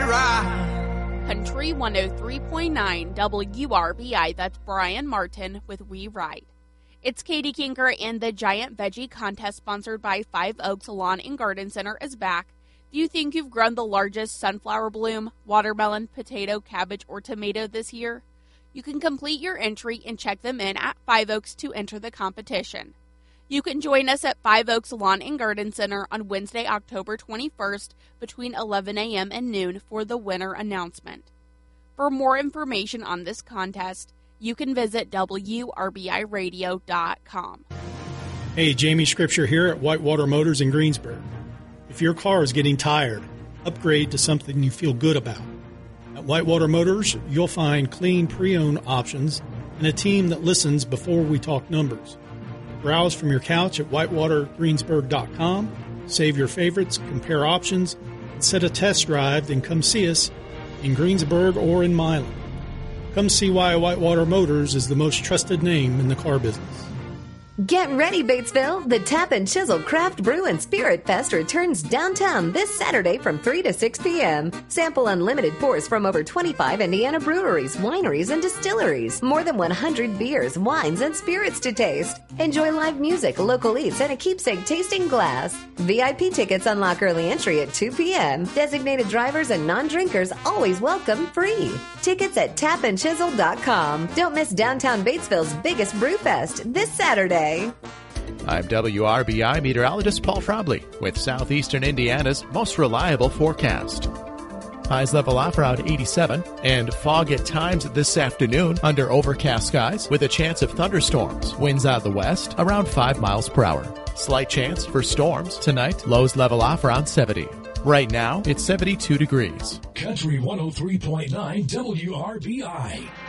ride. Country 103.9 WRBI, that's Brian Martin with We Ride. It's Katie Kinker, and the Giant Veggie Contest sponsored by Five Oaks Lawn and Garden Center is back. Do you think you've grown the largest sunflower bloom, watermelon, potato, cabbage, or tomato this year? You can complete your entry and check them in at Five Oaks to enter the competition. You can join us at Five Oaks Lawn and Garden Center on Wednesday, October 21st between 11 a.m. and noon for the winner announcement. For more information on this contest, you can visit WRBIRadio.com. Hey, Jamie Scripture here at Whitewater Motors in Greensburg. If your car is getting tired, upgrade to something you feel good about. At Whitewater Motors, you'll find clean pre-owned options and a team that listens before we talk numbers. Browse from your couch at whitewatergreensburg.com, save your favorites, compare options, and set a test drive, then come see us in Greensburg or in Milan. Come see why Whitewater Motors is the most trusted name in the car business. Get ready, Batesville! The Tap and Chisel Craft Brew and Spirit Fest returns downtown this Saturday from 3 to 6 p.m. Sample unlimited pours from over 25 Indiana breweries, wineries, and distilleries. More than 100 beers, wines, and spirits to taste. Enjoy live music, local eats, and a keepsake tasting glass. VIP tickets unlock early entry at 2 p.m. Designated drivers and non-drinkers always welcome free. Tickets at tapandchisel.com. Don't miss downtown Batesville's biggest brew fest this Saturday. I'm WRBI meteorologist Paul Frobley with southeastern Indiana's most reliable forecast. Highs level off around 87, and fog at times this afternoon under overcast skies with a chance of thunderstorms. Winds out of the west around 5 miles per hour. Slight chance for storms tonight. Lows level off around 70. Right now, it's 72 degrees. Country 103.9 WRBI.